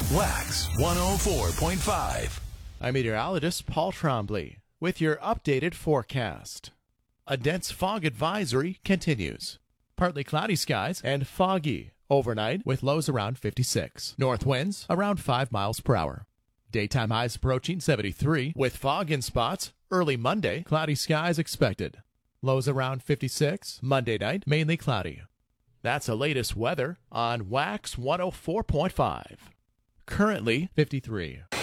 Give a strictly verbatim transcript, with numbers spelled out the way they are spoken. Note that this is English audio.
Wax one oh four point five. I'm meteorologist Paul Trombley with your updated forecast. A dense fog advisory continues. Partly cloudy skies and foggy overnight with lows around fifty-six. North winds around five miles per hour. Daytime highs approaching seventy-three with fog in spots. Early Monday, cloudy skies expected. Lows around fifty-six. Monday night, mainly cloudy. That's the latest weather on Wax one oh four point five. Currently fifty-three.